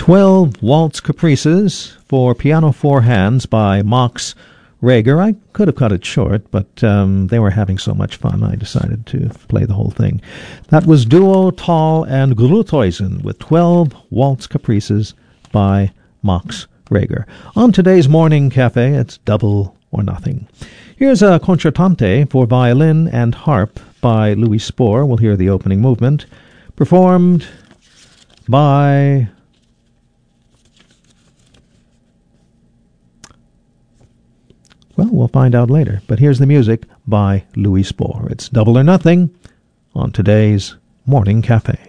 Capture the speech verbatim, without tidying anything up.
twelve Waltz Caprices for piano four hands by Max Reger. I could have cut it short, but um, they were having so much fun, I decided to play the whole thing. That was Duo Tall and Gruthuysen with twelve Waltz Caprices by Max Reger. On today's Morning Cafe, it's double or nothing. Here's a concertante for violin and harp by Louis Spohr. We'll hear the opening movement, performed by... Well, we'll find out later. But here's the music by Louis Spohr. It's double or nothing on today's Morning Cafe.